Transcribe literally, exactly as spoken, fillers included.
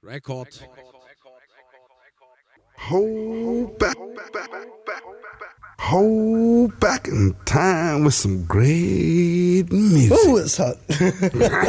Record. Hold back, hold back in time with some great music. Ooh, it's hot.